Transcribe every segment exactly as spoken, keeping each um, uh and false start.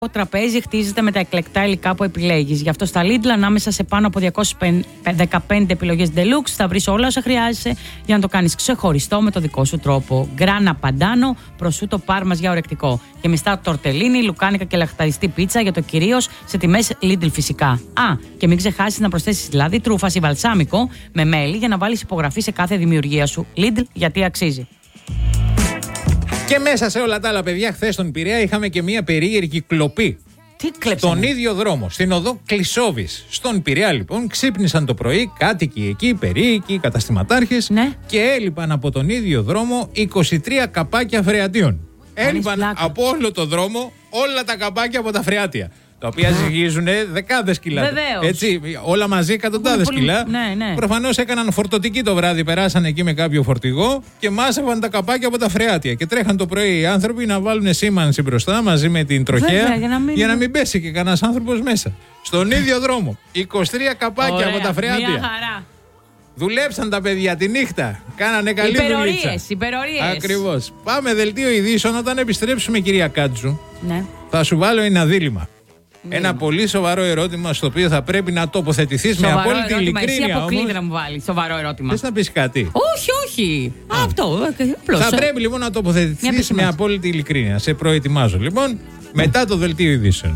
Το τραπέζι χτίζεται με τα εκλεκτά υλικά που επιλέγεις. Γι' αυτό στα Lidl, ανάμεσα σε πάνω από διακόσιες δεκαπέντε επιλογές Deluxe, θα βρεις όλα όσα χρειάζεσαι για να το κάνεις ξεχωριστό με το δικό σου τρόπο. Γκράνα παντάνο, προσούτο πάρμας για ορεκτικό. Και μιστά τορτελίνι, λουκάνικα και λαχταριστή πίτσα για το κυρίως σε τιμές Lidl φυσικά. Α, και μην ξεχάσεις να προσθέσεις λάδι, τρούφας ή βαλσάμικο με μέλι για να βάλεις υπογραφή σε κάθε δημιουργία σου. Lidl, γιατί αξίζει. Και μέσα σε όλα τα άλλα, παιδιά, χθες στον Πειραιά είχαμε και μια περίεργη κλοπή. Τι κλέψανε? Στον ίδιο δρόμο, στην οδό Κλεισόβης. Στον Πειραιά, λοιπόν, ξύπνησαν το πρωί κάτοικοι εκεί, περίοικοι, καταστηματάρχες, ναι, και έλειπαν από τον ίδιο δρόμο είκοσι τρία καπάκια φρεατίων. Έλειπαν από όλο το δρόμο όλα τα καπάκια από τα φρεάτια. Τα οποία ζυγίζουν δεκάδες κιλά. Βεβαίως. Έτσι, όλα μαζί εκατοντάδες πολύ... κιλά. Ναι, ναι. Προφανώς έκαναν φορτωτική το βράδυ, περάσαν εκεί με κάποιο φορτηγό και μάζευαν τα καπάκια από τα φρεάτια. Και τρέχαν το πρωί οι άνθρωποι να βάλουν σήμανση μπροστά μαζί με την τροχέα. Βέβαια, για, να μην... για να μην πέσει και κανένας άνθρωπος μέσα. Στον ίδιο δρόμο. είκοσι τρία καπάκια. Ωραία, από τα φρεάτια. Μια χαρά. Δουλέψαν τα παιδιά τη νύχτα. Κάνανε καλή δουλειά. Υπερορίες, υπερορίες. Ακριβώς. Πάμε δελτίο ειδήσεων. Όταν επιστρέψουμε, κυρία Κάτζου, ναι, θα σου βάλω ένα δίλημμα. Ένα πολύ σοβαρό ερώτημα στο οποίο θα πρέπει να τοποθετηθείς με απόλυτη ειλικρίνεια. Εσύ αποκλείται να μου βάλεις σοβαρό ερώτημα. Θες να πεις κάτι? Όχι, όχι. Α, αυτό. Απλώς. Θα πρέπει λοιπόν να τοποθετηθείς με απόλυτη ειλικρίνεια. Σε προετοιμάζω λοιπόν μετά το δελτίο ειδήσεων.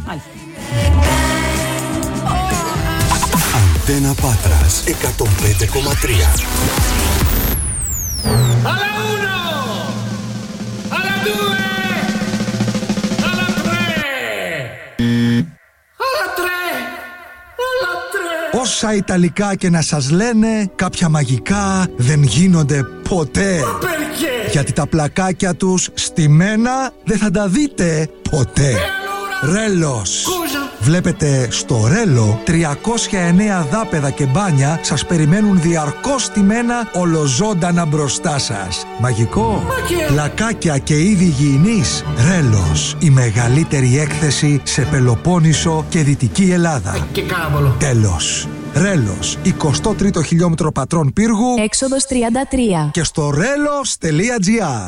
Αντένα Πάτρας εκατόν πέντε κόμμα τρία. Όσα Ιταλικά και να σας λένε, κάποια μαγικά δεν γίνονται ποτέ. Γιατί τα πλακάκια τους στημένα δεν θα τα δείτε ποτέ. Ρέλος. Βλέπετε, στο Ρέλο τριακόσια εννέα δάπεδα και μπάνια σας περιμένουν διαρκώς στημένα ολοζώντανα μπροστά σας. Μαγικό. Πλακάκια και είδη υγιεινής. Ρέλος. Η μεγαλύτερη έκθεση σε Πελοπόννησο και Δυτική Ελλάδα. Και κάραβολο. Τέλος. Ρέλος, εικοστό τρίτο χιλιόμετρο πατρών πύργου, έξοδος τριάντα τρία. Και στο ρέλος τελεία τζι άρ.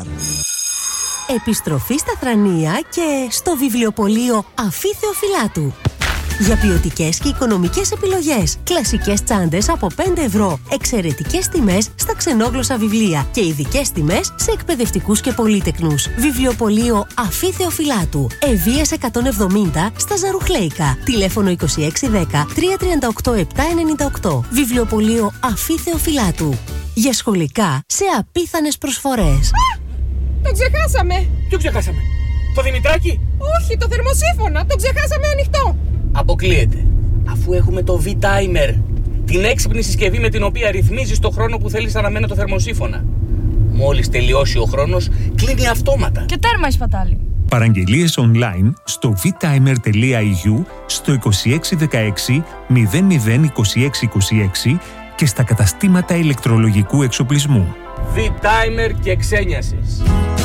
Επιστροφή στα Θρανία και στο βιβλιοπωλείο Αφή Θεοφυλάτου. Για ποιοτικές και οικονομικές επιλογές. Κλασικές τσάντες από πέντε ευρώ. Εξαιρετικές τιμές στα ξενόγλωσσα βιβλία. Και ειδικές τιμές σε εκπαιδευτικούς και πολύτεκνους. Βιβλιοπωλείο Αφή Θεοφυλάτου. Ευβοίας εκατόν εβδομήντα στα Ζαρουχλέικα. Τηλέφωνο είκοσι έξι δέκα τριακόσια τριάντα οκτώ επτακόσια ενενήντα οκτώ. Βιβλιοπωλείο Αφή Θεοφυλάτου. Για σχολικά σε απίθανες προσφορές. Το ξεχάσαμε! Ποιο ξεχάσαμε? Το Δημητράκι? Όχι, το θερμοσύφωνα! Το ξεχάσαμε ανοιχτό! Αποκλείεται. Αφού έχουμε το V-Timer, την έξυπνη συσκευή με την οποία ρυθμίζεις το χρόνο που θέλεις να αναμένει το θερμοσύφωνα. Μόλις τελειώσει ο χρόνος, κλείνει αυτόματα. Και τέρμα η σπατάλη. Παραγγελίες online στο vtimer τελεία ι γιου, στο είκοσι έξι δεκαέξι μηδέν μηδέν είκοσι έξι είκοσι έξι και στα καταστήματα ηλεκτρολογικού εξοπλισμού. V-Timer και ξένιασης.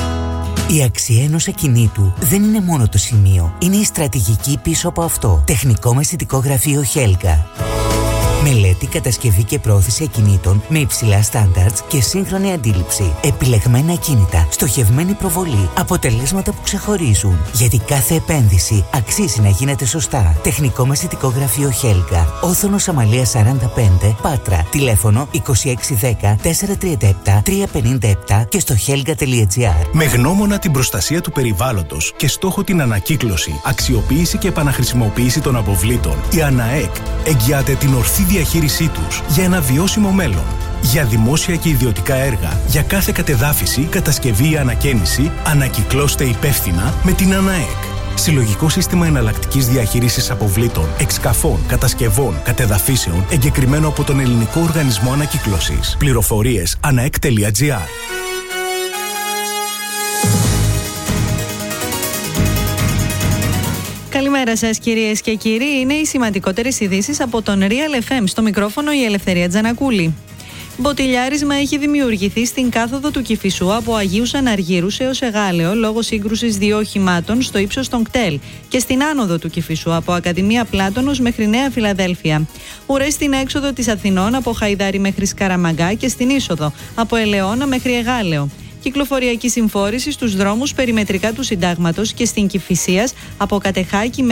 Η αξία ενός ακινήτου δεν είναι μόνο το σημείο, είναι η στρατηγική πίσω από αυτό. Τεχνικό μεσητικό γραφείο Χέλγα. Μελέτη, κατασκευή και πρόθεση ακινήτων με υψηλά στάνταρτς και σύγχρονη αντίληψη. Επιλεγμένα ακίνητα, στοχευμένη προβολή, αποτελέσματα που ξεχωρίζουν. Γιατί κάθε επένδυση αξίζει να γίνεται σωστά. Τεχνικό μεσητικό γραφείο Χέλγα. Όθωνος Αμαλίας σαράντα πέντε, Πάτρα. Τηλέφωνο είκοσι έξι δέκα τετρακόσια τριάντα επτά τριακόσια πενήντα επτά και στο χέλγα τελεία τζι άρ. Με γνώμονα την προστασία του περιβάλλοντος και στόχο την ανακύκλωση, αξιοποίηση και επαναχρησιμοποίηση των αποβλήτων, η ΑΝΑΕΚ εγγυάται την ορθή διαχείρισή τους για ένα βιώσιμο μέλλον. Για δημόσια και ιδιωτικά έργα, για κάθε κατεδάφιση, κατασκευή ή ανακαίνιση, ανακυκλώστε υπεύθυνα με την ΑΝΑΕΚ. Συλλογικό σύστημα εναλλακτικής διαχείρισης αποβλήτων, εξκαφών, κατασκευών, κατεδαφίσεων, εγκεκριμένο από τον Ελληνικό Οργανισμό Ανακύκλωσης. Πληροφορίες anaek τελεία τζι άρ. Καλημέρα σας κυρίες και κύριοι, είναι οι σημαντικότερες ειδήσεις από τον Real εφ εμ. Στο μικρόφωνο η Ελευθερία Τζανακούλη. Μποτιλιάρισμα έχει δημιουργηθεί στην κάθοδο του Κηφισού από Αγίους Αναργύρους έως Εγάλεο λόγω σύγκρουσης δύο οχημάτων στο ύψος των κτέλ και στην άνοδο του Κηφισού από Ακαδημία Πλάτωνος μέχρι Νέα Φιλαδέλφια. Ουρές στην έξοδο της Αθηνών από Χαϊδάρη μέχρι Σκαραμαγκά και στην είσοδο από Ελαιώνα μέχρι Εγάλεο. Κυκλοφοριακή συμφόρηση στους δρόμους περιμετρικά του Συντάγματος και στην Κηφισίας από Κατεχάκη